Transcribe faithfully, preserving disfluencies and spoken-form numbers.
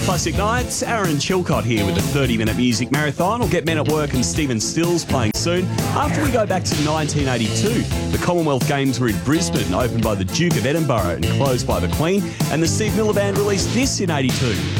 Classic Nights, Aaron Chilcott here with a thirty-minute music marathon. We'll get Men at Work and Stephen Stills playing soon. After we go back to nineteen eighty-two, the Commonwealth Games were in Brisbane, opened by the Duke of Edinburgh and closed by the Queen, and the Steve Miller Band released this in eighty-two.